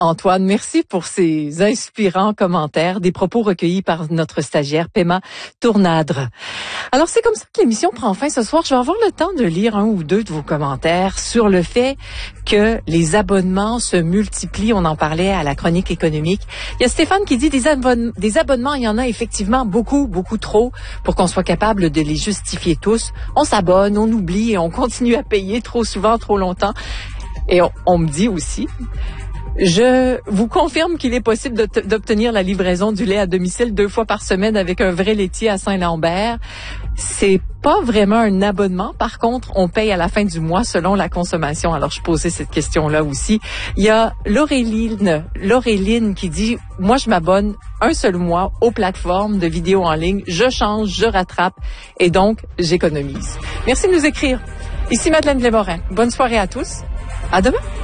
Antoine, merci pour ces inspirants commentaires, des propos recueillis par notre stagiaire Pema Tournadre. Alors, c'est comme ça que l'émission prend fin ce soir. Je vais avoir le temps de lire un ou deux de vos commentaires sur le fait que les abonnements se multiplient. On en parlait à la chronique économique. Il y a Stéphane qui dit des abonnements, il y en a effectivement beaucoup, beaucoup trop pour qu'on soit capable de les justifier tous. On s'abonne, on oublie et on continue à payer trop souvent, trop longtemps. Et on me dit aussi... Je vous confirme qu'il est possible d'obtenir la livraison du lait à domicile 2 fois par semaine avec un vrai laitier à Saint-Lambert. C'est pas vraiment un abonnement. Par contre, on paye à la fin du mois selon la consommation. Alors, je posais cette question-là aussi. Il y a Laureline qui dit, moi, je m'abonne un seul mois aux plateformes de vidéos en ligne. Je change, je rattrape et donc, j'économise. Merci de nous écrire. Ici Madeleine Blais-Morin. Bonne soirée à tous. À demain.